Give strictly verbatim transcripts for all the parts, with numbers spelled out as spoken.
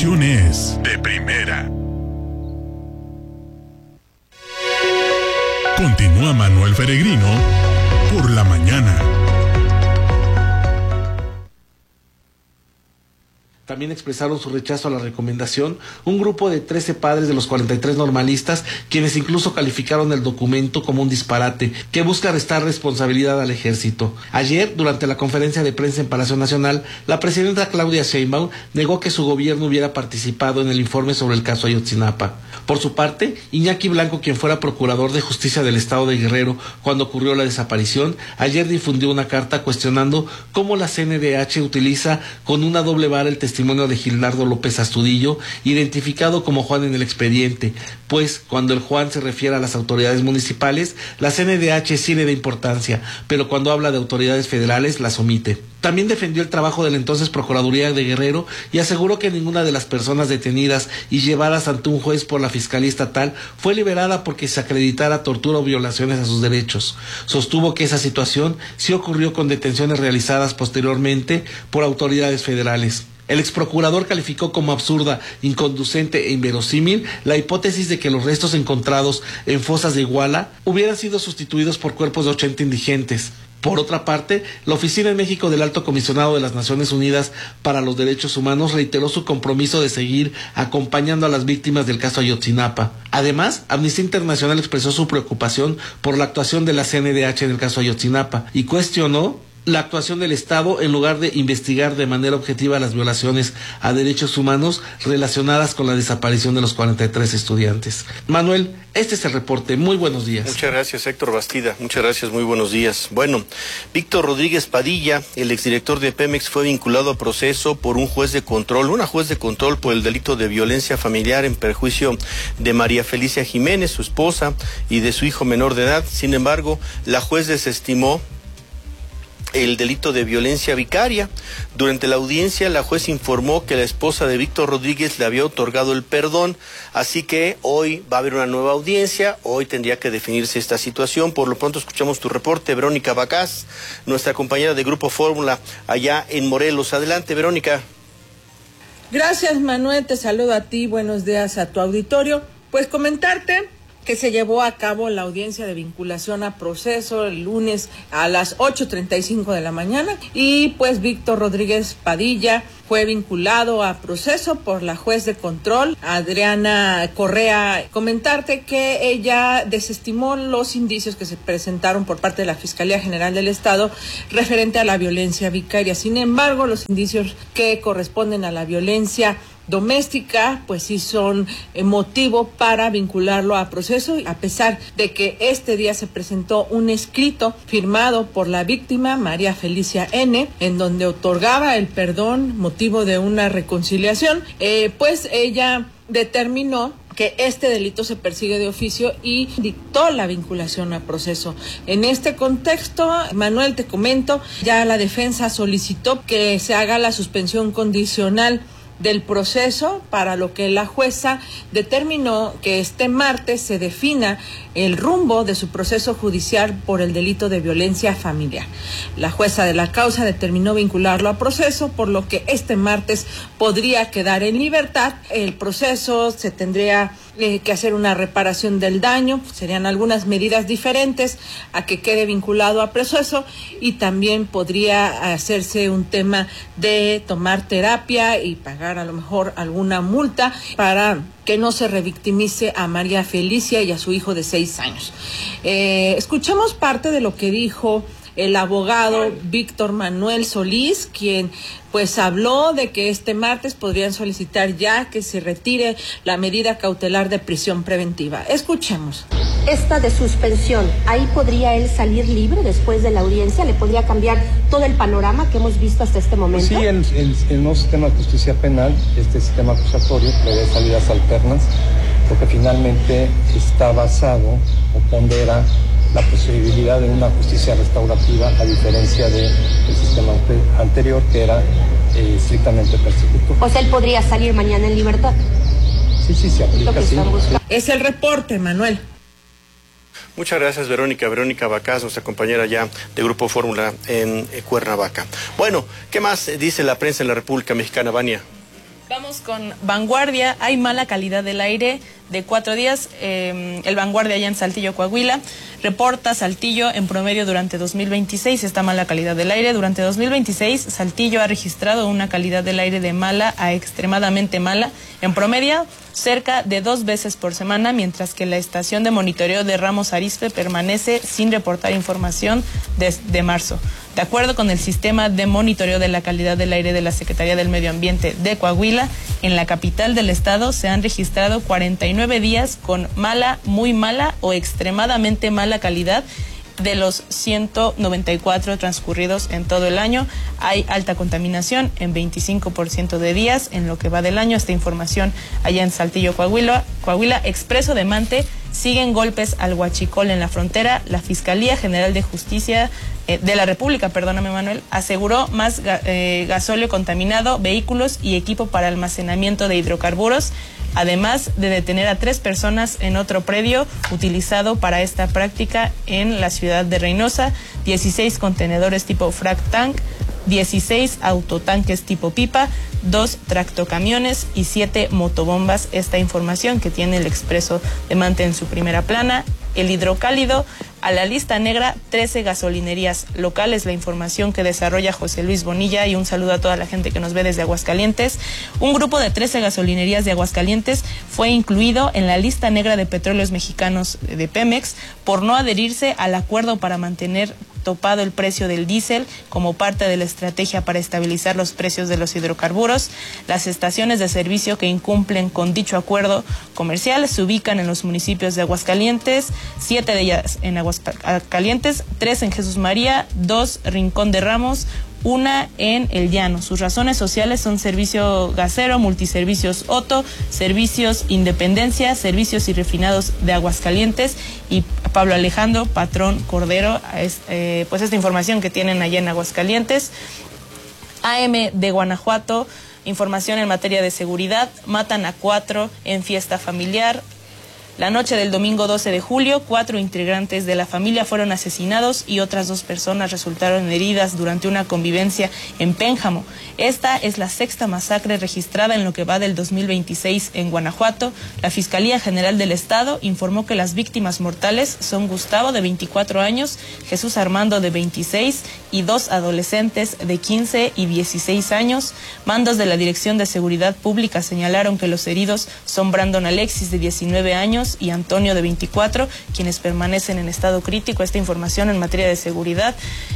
información es de primera. Continúa Manuel Peregrino por la mañana. También expresaron su rechazo a la recomendación un grupo de trece padres de los cuarenta y tres normalistas, quienes incluso calificaron el documento como un disparate que busca restar responsabilidad al ejército. Ayer, durante la conferencia de prensa en Palacio Nacional, la presidenta Claudia Sheinbaum negó que su gobierno hubiera participado en el informe sobre el caso Ayotzinapa. Por su parte, Iñaki Blanco, quien fuera procurador de justicia del estado de Guerrero cuando ocurrió la desaparición, ayer difundió una carta cuestionando cómo la C N D H utiliza con una doble vara el testimonio de Gildardo López Astudillo, identificado como Juan en el expediente, pues cuando el Juan se refiere a las autoridades municipales, la C N D H sí le da importancia, pero cuando habla de autoridades federales las omite. También defendió el trabajo de la entonces Procuraduría de Guerrero y aseguró que ninguna de las personas detenidas y llevadas ante un juez por la Fiscalía Estatal fue liberada porque se acreditara tortura o violaciones a sus derechos. Sostuvo que esa situación sí ocurrió con detenciones realizadas posteriormente por autoridades federales. El exprocurador calificó como absurda, inconducente e inverosímil la hipótesis de que los restos encontrados en fosas de Iguala hubieran sido sustituidos por cuerpos de ochenta indigentes. Por otra parte, la Oficina en México del Alto Comisionado de las Naciones Unidas para los Derechos Humanos reiteró su compromiso de seguir acompañando a las víctimas del caso Ayotzinapa. Además, Amnistía Internacional expresó su preocupación por la actuación de la C N D H en el caso Ayotzinapa y cuestionó la actuación del Estado en lugar de investigar de manera objetiva las violaciones a derechos humanos relacionadas con la desaparición de los cuarenta y tres estudiantes. Manuel, este es el reporte. Muy buenos días. Muchas gracias, Héctor Bastida. Muchas gracias, muy buenos días. Bueno, Víctor Rodríguez Padilla, el exdirector de Pemex, fue vinculado a proceso por un juez de control, una juez de control por el delito de violencia familiar en perjuicio de María Felicia Jiménez, su esposa, y de su hijo menor de edad. Sin embargo, la juez desestimó el delito de violencia vicaria. Durante la audiencia, la juez informó que la esposa de Víctor Rodríguez le había otorgado el perdón, así que hoy va a haber una nueva audiencia, hoy tendría que definirse esta situación. Por lo pronto escuchamos tu reporte, Verónica Bacás, nuestra compañera de Grupo Fórmula allá en Morelos. Adelante, Verónica. Gracias, Manuel, te saludo a ti, buenos días a tu auditorio. Pues comentarte que se llevó a cabo la audiencia de vinculación a proceso el lunes a las ocho treinta y cinco de la mañana y pues Víctor Rodríguez Padilla fue vinculado a proceso por la juez de control, Adriana Correa. Comentarte que ella desestimó los indicios que se presentaron por parte de la Fiscalía General del Estado referente a la violencia vicaria. Sin embargo, los indicios que corresponden a la violencia doméstica, pues sí son eh, motivo para vincularlo a proceso, a pesar de que este día se presentó un escrito firmado por la víctima, María Felicia N., en donde otorgaba el perdón, motivo de una reconciliación, eh, pues ella determinó que este delito se persigue de oficio y dictó la vinculación a proceso. En este contexto, Manuel, te comento, ya la defensa solicitó que se haga la suspensión condicional del proceso, para lo que la jueza determinó que este martes se defina el rumbo de su proceso judicial por el delito de violencia familiar. La jueza de la causa determinó vincularlo a proceso, por lo que este martes podría quedar en libertad. El proceso se tendría eh, que hacer una reparación del daño, serían algunas medidas diferentes a que quede vinculado a proceso, y también podría hacerse un tema de tomar terapia y pagar a lo mejor alguna multa para que no se revictimice a María Felicia y a su hijo de seis años. Eh, escuchamos parte de lo que dijo el abogado Víctor Manuel Solís, quien pues habló de que este martes podrían solicitar ya que se retire la medida cautelar de prisión preventiva. Escuchemos. Esta de suspensión, ¿ahí podría él salir libre después de la audiencia? ¿Le podría cambiar todo el panorama que hemos visto hasta este momento? Sí, en el, el nuevo sistema de justicia penal, este sistema acusatorio prevé salidas alternas, porque finalmente está basado o pondera la posibilidad de una justicia restaurativa, a diferencia del sistema anterior, que era eh, estrictamente persecutorio. O sea, él podría salir mañana en libertad. Sí, sí, se aplica, sí. Es el reporte, Manuel. Muchas gracias, Verónica. Verónica Bacás, nuestra compañera ya de Grupo Fórmula en Cuernavaca. Bueno, ¿qué más dice la prensa en la República Mexicana, Vania? Vamos Vamos con Vanguardia. Hay mala calidad del aire de cuatro días. Eh, el Vanguardia allá en Saltillo, Coahuila, reporta Saltillo en promedio durante dos mil veintiséis esta mala calidad del aire. Durante dos mil veintiséis, Saltillo ha registrado una calidad del aire de mala a extremadamente mala, en promedio cerca de dos veces por semana, mientras que la estación de monitoreo de Ramos Arizpe permanece sin reportar información desde marzo. De acuerdo con el sistema de monitoreo de la calidad del aire de la Secretaría del Medio Ambiente de Coahuila, en la capital del estado se han registrado cuarenta y nueve días con mala, muy mala o extremadamente mala calidad. De los ciento noventa y cuatro transcurridos en todo el año, hay alta contaminación en veinticinco por ciento de días en lo que va del año. Esta información allá en Saltillo, Coahuila. Coahuila, Expreso de Mante, siguen golpes al huachicol en la frontera. La Fiscalía General de Justicia eh, de la República, perdóname Manuel, aseguró más eh, gasóleo contaminado, vehículos y equipo para almacenamiento de hidrocarburos, además de detener a tres personas en otro predio utilizado para esta práctica en la ciudad de Reynosa, dieciséis contenedores tipo frac tank, dieciséis autotanques tipo pipa, dos tractocamiones y siete motobombas. Esta información que tiene el Expreso de Mante en su primera plana. El hidrocálido, a la lista negra, trece gasolinerías locales, la información que desarrolla José Luis Bonilla, y un saludo a toda la gente que nos ve desde Aguascalientes. Un grupo de trece gasolinerías de Aguascalientes fue incluido en la lista negra de petróleos mexicanos de Pemex por no adherirse al acuerdo para mantener topado el precio del diésel como parte de la estrategia para estabilizar los precios de los hidrocarburos. Las estaciones de servicio que incumplen con dicho acuerdo comercial se ubican en los municipios de Aguascalientes, siete de ellas en Aguascalientes, tres en Jesús María, dos Rincón de Ramos, una en El Llano. Sus razones sociales son Servicio Gasero, Multiservicios Otto, Servicios Independencia, Servicios y Refinados de Aguascalientes y Pablo Alejandro Patrón Cordero. Es, eh, pues esta información que tienen allá en Aguascalientes. A M de Guanajuato, información en materia de seguridad, matan a cuatro en fiesta familiar. La noche del domingo doce de julio, cuatro integrantes de la familia fueron asesinados y otras dos personas resultaron heridas durante una convivencia en Pénjamo. Esta es la sexta masacre registrada en lo que va del dos mil veintiséis en Guanajuato. La Fiscalía General del Estado informó que las víctimas mortales son Gustavo, de veinticuatro años, Jesús Armando, de veintiséis, y dos adolescentes de quince y dieciséis años. Mandos de la Dirección de Seguridad Pública señalaron que los heridos son Brandon Alexis, de diecinueve años, y Antonio, de veinticuatro, quienes permanecen en estado crítico. Esta información en materia de seguridad.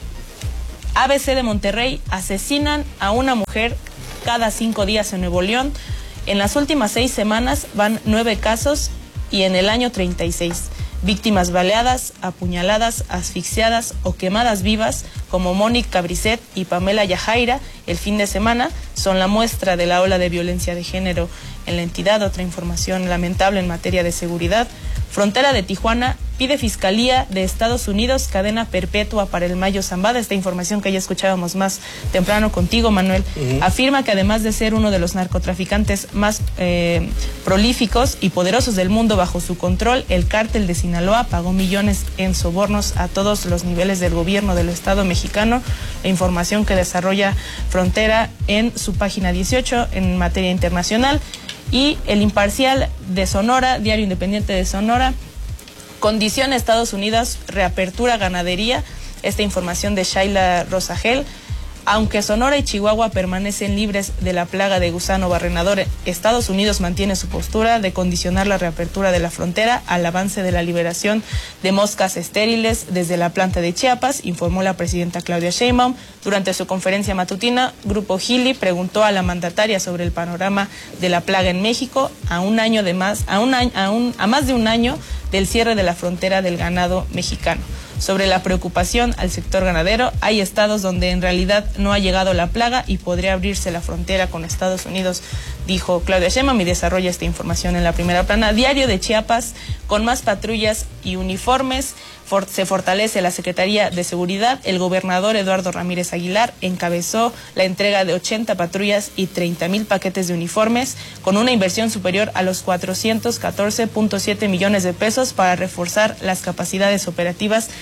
A B C de Monterrey, asesinan a una mujer cada cinco días en Nuevo León. En las últimas seis semanas van nueve casos y en el año treinta y seis. Víctimas baleadas, apuñaladas, asfixiadas o quemadas vivas, como Mónica Brisset y Pamela Yajaira, el fin de semana, son la muestra de la ola de violencia de género en la entidad. Otra información lamentable en materia de seguridad. Frontera de Tijuana pide Fiscalía de Estados Unidos cadena perpetua para el Mayo Zambada. Esta información que ya escuchábamos más temprano contigo, Manuel, uh-huh. afirma que además de ser uno de los narcotraficantes más eh, prolíficos y poderosos del mundo bajo su control, el cártel de Sinaloa pagó millones en sobornos a todos los niveles del gobierno del Estado mexicano. La información que desarrolla Frontera en su página dieciocho en materia internacional. Y El Imparcial de Sonora, Diario Independiente de Sonora, condiciona Estados Unidos, reapertura ganadería. Esta información de Shaila Rosagel. Aunque Sonora y Chihuahua permanecen libres de la plaga de gusano barrenador, Estados Unidos mantiene su postura de condicionar la reapertura de la frontera al avance de la liberación de moscas estériles desde la planta de Chiapas, informó la presidenta Claudia Sheinbaum. Durante su conferencia matutina, Grupo Gili preguntó a la mandataria sobre el panorama de la plaga en México a un año de más, a un año, a, un, a más de un año del cierre de la frontera del ganado mexicano. Sobre la preocupación al sector ganadero, hay estados donde en realidad no ha llegado la plaga y podría abrirse la frontera con Estados Unidos, dijo Claudia Sheinbaum, y desarrolla esta información en la primera plana. Diario de Chiapas, con más patrullas y uniformes, for- se fortalece la Secretaría de Seguridad. El gobernador Eduardo Ramírez Aguilar encabezó la entrega de ochenta patrullas y treinta mil paquetes de uniformes, con una inversión superior a los cuatrocientos catorce punto siete millones de pesos para reforzar las capacidades operativas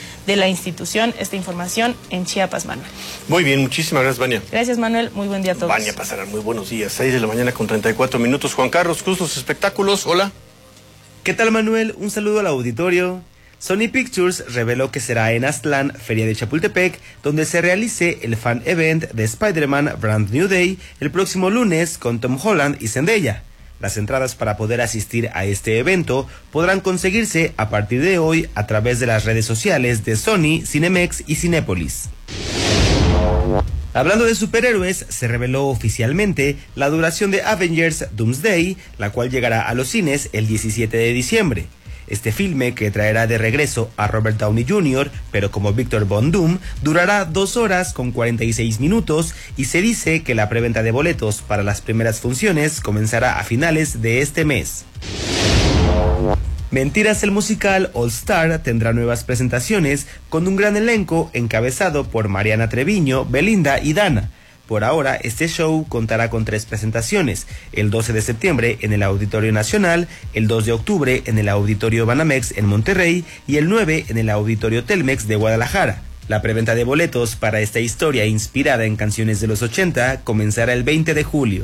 de la institución. Esta información en Chiapas, Manuel. Muy bien, muchísimas gracias, Vania. Gracias, Manuel. Muy buen día a todos. Vania Pasarán, muy buenos días. seis de la mañana con treinta y cuatro minutos. Juan Carlos Cruz, los espectáculos. Hola. ¿Qué tal, Manuel? Un saludo al auditorio. Sony Pictures reveló que será en Aztlán, Feria de Chapultepec, donde se realice el fan event de Spider-Man Brand New Day el próximo lunes con Tom Holland y Zendaya. Las entradas para poder asistir a este evento podrán conseguirse a partir de hoy a través de las redes sociales de Sony, Cinemex y Cinépolis. Hablando de superhéroes, se reveló oficialmente la duración de Avengers Doomsday, la cual llegará a los cines el diecisiete de diciembre. Este filme, que traerá de regreso a Robert Downey junior, pero como Victor Von Doom, durará dos horas con cuarenta y seis minutos y se dice que la preventa de boletos para las primeras funciones comenzará a finales de este mes. Mentiras, el musical All Star tendrá nuevas presentaciones con un gran elenco encabezado por Mariana Treviño, Belinda y Dana. Por ahora, este show contará con tres presentaciones, el doce de septiembre en el Auditorio Nacional, el dos de octubre en el Auditorio Banamex en Monterrey y el nueve en el Auditorio Telmex de Guadalajara. La preventa de boletos para esta historia inspirada en canciones de los ochenta comenzará el veinte de julio.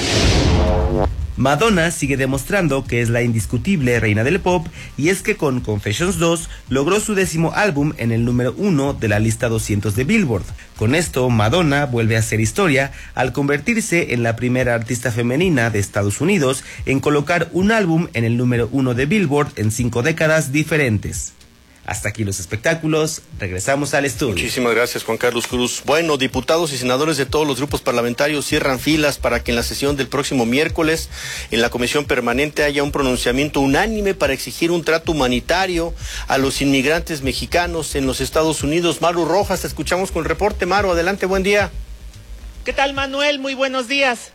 Madonna sigue demostrando que es la indiscutible reina del pop, y es que con Confessions dos logró su décimo álbum en el número uno de la lista doscientos de Billboard. Con esto, Madonna vuelve a hacer historia al convertirse en la primera artista femenina de Estados Unidos en colocar un álbum en el número uno de Billboard en cinco décadas diferentes. Hasta aquí los espectáculos, regresamos al estudio. Muchísimas gracias, Juan Carlos Cruz. Bueno, diputados y senadores de todos los grupos parlamentarios cierran filas para que en la sesión del próximo miércoles en la Comisión Permanente haya un pronunciamiento unánime para exigir un trato humanitario a los inmigrantes mexicanos en los Estados Unidos. Maru Rojas, te escuchamos con el reporte. Maru, adelante, buen día. ¿Qué tal, Manuel? Muy buenos días.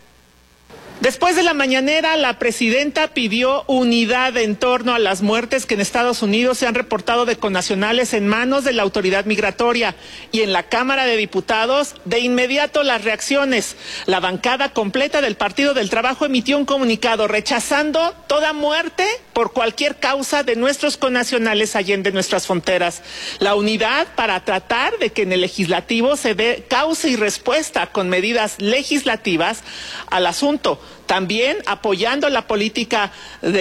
Después de la mañanera, la presidenta pidió unidad en torno a las muertes que en Estados Unidos se han reportado de connacionales en manos de la autoridad migratoria. Y en la Cámara de Diputados, de inmediato las reacciones. La bancada completa del Partido del Trabajo emitió un comunicado rechazando toda muerte por cualquier causa de nuestros connacionales allende nuestras fronteras. La unidad para tratar de que en el legislativo se dé causa y respuesta con medidas legislativas al asunto. También apoyando la política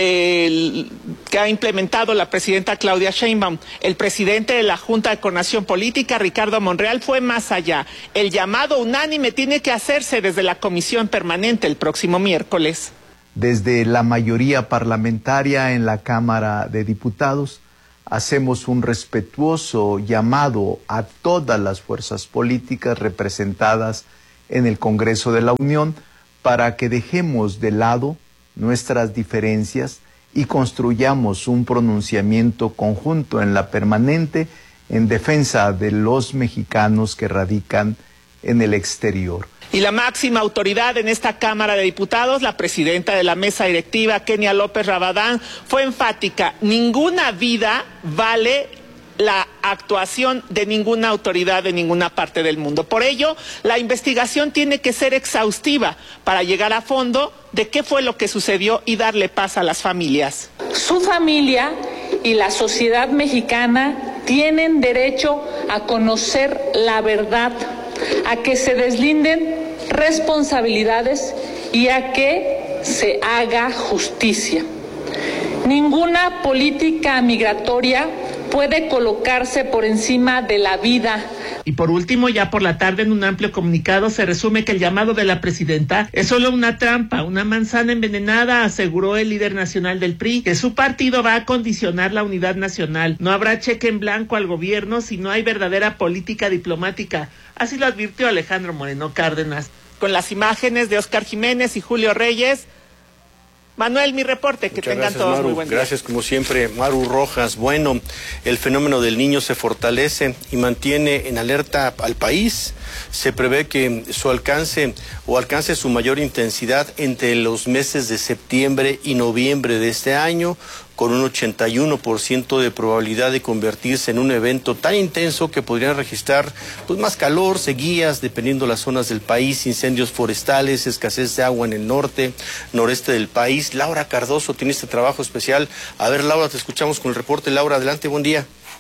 del, que ha implementado la presidenta Claudia Sheinbaum. El presidente de la Junta de Coordinación Política, Ricardo Monreal, fue más allá. El llamado unánime tiene que hacerse desde la Comisión Permanente el próximo miércoles. Desde la mayoría parlamentaria en la Cámara de Diputados, hacemos un respetuoso llamado a todas las fuerzas políticas representadas en el Congreso de la Unión para que dejemos de lado nuestras diferencias y construyamos un pronunciamiento conjunto en la permanente en defensa de los mexicanos que radican en el exterior. Y la máxima autoridad en esta Cámara de Diputados, la presidenta de la mesa directiva, Kenia López Rabadán, fue enfática: ninguna vida vale la actuación de ninguna autoridad de ninguna parte del mundo. Por ello, la investigación tiene que ser exhaustiva para llegar a fondo de qué fue lo que sucedió y darle paz a las familias. Su familia y la sociedad mexicana tienen derecho a conocer la verdad, a que se deslinden responsabilidades y a que se haga justicia. Ninguna política migratoria puede colocarse por encima de la vida. Y por último, ya por la tarde, en un amplio comunicado, se resume que el llamado de la presidenta es solo una trampa, una manzana envenenada. Aseguró el líder nacional del P R I que su partido va a condicionar la unidad nacional. No habrá cheque en blanco al gobierno si no hay verdadera política diplomática. Así lo advirtió Alejandro Moreno Cárdenas. Con las imágenes de Oscar Jiménez y Julio Reyes, Manuel, mi reporte, que Muchas tengan gracias, todos Maru. muy buen día. Gracias, como siempre, Maru Rojas. Bueno, el fenómeno del niño se fortalece y mantiene en alerta al país. Se prevé que su alcance o alcance su mayor intensidad entre los meses de septiembre y noviembre de este año, con un ochenta y uno por ciento de probabilidad de convertirse en un evento tan intenso que podrían registrar pues más calor, sequías, dependiendo las zonas del país, incendios forestales, escasez de agua en el norte, noreste del país. Laura Cardoso tiene este trabajo especial. A ver, Laura, te escuchamos con el reporte. Laura, adelante, buen día. ¿Qué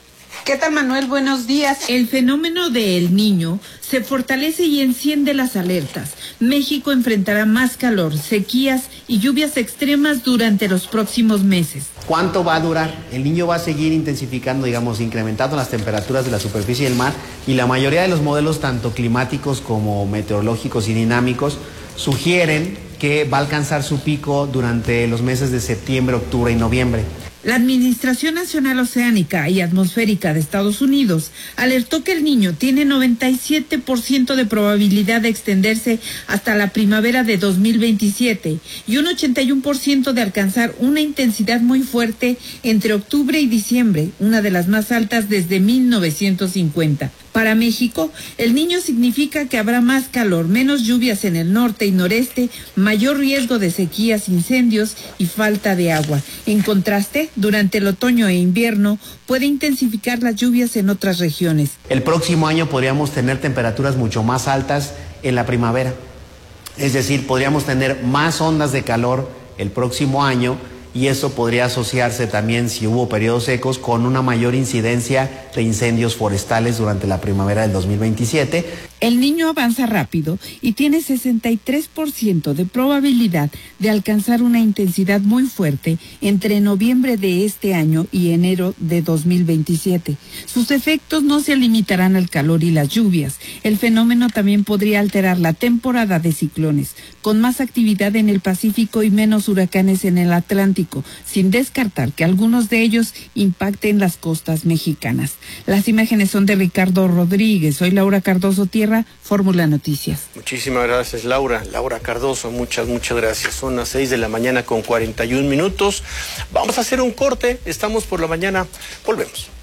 ¿Qué tal, Manuel? Buenos días. El fenómeno del Niño se fortalece y enciende las alertas. México enfrentará más calor, sequías y lluvias extremas durante los próximos meses. ¿Cuánto va a durar? El Niño va a seguir intensificando, digamos, incrementando las temperaturas de la superficie del mar, y la mayoría de los modelos, tanto climáticos como meteorológicos y dinámicos, sugieren que va a alcanzar su pico durante los meses de septiembre, octubre y noviembre. La Administración Nacional Oceánica y Atmosférica de Estados Unidos alertó que el Niño tiene noventa y siete por ciento de probabilidad de extenderse hasta la primavera de dos mil veintisiete y un ochenta y uno por ciento de alcanzar una intensidad muy fuerte entre octubre y diciembre, una de las más altas desde mil novecientos cincuenta. Para México, el Niño significa que habrá más calor, menos lluvias en el norte y noreste, mayor riesgo de sequías, incendios y falta de agua. En contraste, durante el otoño e invierno puede intensificar las lluvias en otras regiones. El próximo año podríamos tener temperaturas mucho más altas en la primavera. Es decir, podríamos tener más ondas de calor el próximo año, y eso podría asociarse también, si hubo periodos secos, con una mayor incidencia de incendios forestales durante la primavera del dos mil veintisiete. El Niño avanza rápido y tiene sesenta y tres por ciento de probabilidad de alcanzar una intensidad muy fuerte entre noviembre de este año y enero de dos mil veintisiete. Sus efectos no se limitarán al calor y las lluvias. El fenómeno también podría alterar la temporada de ciclones, con más actividad en el Pacífico y menos huracanes en el Atlántico, sin descartar que algunos de ellos impacten las costas mexicanas. Las imágenes son de Ricardo Rodríguez. Soy Laura Cardoso Tierra, Fórmula Noticias. Muchísimas gracias, Laura. Laura Cardoso, muchas, muchas gracias. Son las seis de la mañana con cuarenta y un minutos. Vamos a hacer un corte. Estamos por la mañana. Volvemos.